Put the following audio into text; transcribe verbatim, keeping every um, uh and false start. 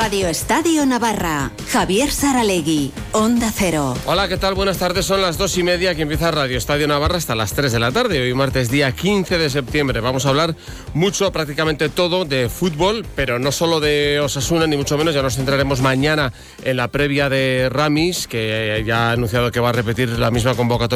Radio Estadio Navarra. Javier Saralegui, Onda Cero. Hola, ¿qué tal? Buenas tardes. Son las dos y media. Aquí empieza Radio Estadio Navarra hasta las tres de la tarde. Hoy martes día quince de septiembre. Vamos a hablar mucho, prácticamente todo, de fútbol, pero no solo de Osasuna, ni mucho menos. Ya nos centraremos mañana en la previa de Ramis, que ya ha anunciado que va a repetir la misma convocatoria